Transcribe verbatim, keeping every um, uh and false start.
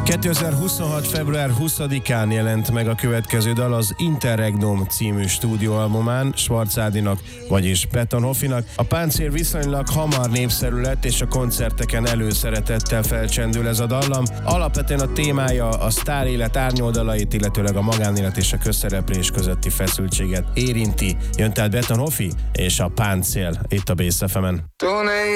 kétezer-huszonhat. február huszadikán jelent meg a következő dal az Interregnum című stúdióalbumán Schwarz Ádinak, vagyis Betonhoffinak. A páncél viszonylag hamar népszerű lett, és a koncerteken előszeretettel felcsendül ez a dallam. Alapvetően a témája a sztárélet árnyoldalait, illetőleg a magánélet és a közszereplés közötti feszültséget érinti. Jön tehát Betonhoffi és a páncél itt a Bass ef emen.